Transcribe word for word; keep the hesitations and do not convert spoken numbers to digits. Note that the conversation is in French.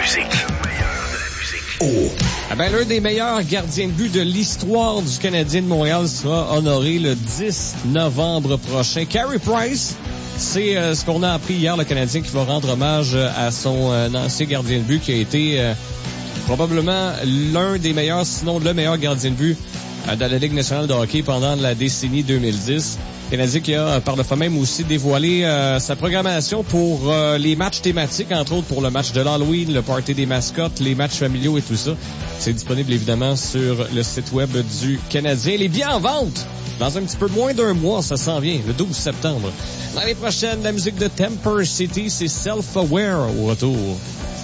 musique. Oh. Ah ben, l'un des meilleurs gardiens de but de l'histoire du Canadien de Montréal sera honoré le dix novembre prochain. Carey Price, c'est euh, ce qu'on a appris hier, le Canadien qui va rendre hommage à son euh, ancien gardien de but qui a été euh, probablement l'un des meilleurs, sinon le meilleur gardien de but euh, dans la Ligue nationale de hockey pendant la décennie deux mille dix. Canadien qui a par le fait même aussi dévoilé euh, sa programmation pour euh, les matchs thématiques, entre autres pour le match de l'Halloween, le party des mascottes, les matchs familiaux et tout ça. C'est disponible évidemment sur le site web du Canadien. Les billets en vente dans un petit peu moins d'un mois, ça s'en vient, le douze septembre. L'année prochaine, la musique de Temper City, c'est Self-Aware au retour.